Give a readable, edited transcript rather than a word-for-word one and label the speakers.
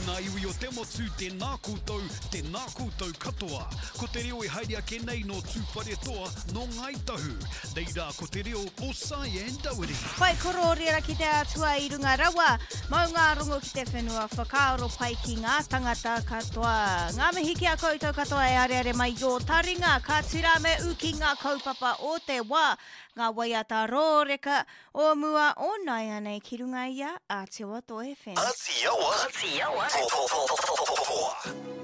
Speaker 1: ngā iwi o te motu te nā koutou katoa. Ko te reo e haere ake nei no tūwhare toa no ngai tahu. Reira ko te reo o Sai and Dawiri.
Speaker 2: Pai koro rera ki te atua i runga rawa. Mau ngā rongo ki te whenua whakaaro pai ki ngā tangata katoa. Ngā mihi ki a koutou katoa e are mai o taringa. Ka tira me uki ngā kaupapa o te wā. Ngā waiata rōreka o mua o nai anei ki runga ia Ātiawa Toi FM.
Speaker 3: Ātiawa.